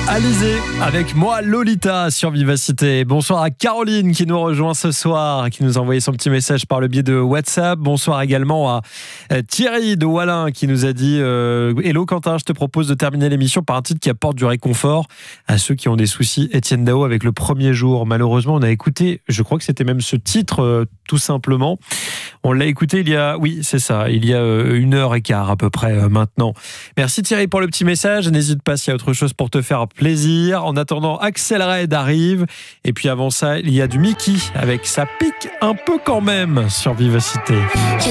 Alizé avec moi Lolita sur Vivacité. Bonsoir à Caroline qui nous rejoint ce soir, qui nous a envoyé son petit message par le biais de WhatsApp. Bonsoir également à Thierry de Wallin qui nous a dit Hello Quentin, je te propose de terminer l'émission par un titre qui apporte du réconfort à ceux qui ont des soucis. Étienne Dao avec Le Premier Jour. Malheureusement, on a écouté, je crois que c'était même ce titre tout simplement. On l'a écouté il y a 1h15 à peu près maintenant. Merci Thierry pour le petit message. N'hésite pas s'il y a autre chose pour te faire plaisir. En attendant, Axel Red arrive. Et puis avant ça, il y a du Mickey avec Ça pique un peu quand même sur Vivacité.